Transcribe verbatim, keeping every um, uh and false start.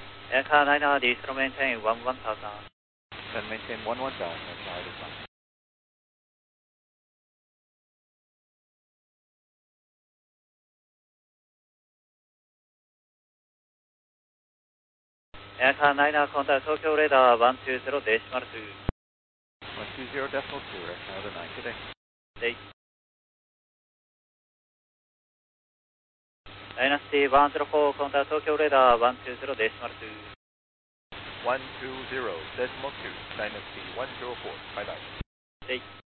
Aircar nine R, diesel maintain one one thousand. Then maintain one one thousand, that's is fine. Aircar nine R, contact Tokyo radar one two zero decimal two. one two zero decimal two, Aircar nine, good day. Day. Dynasty one zero four, contact Tokyo radar one two zero decimal two. one two zero decimal two, Dynasty one zero four, bye bye. Day.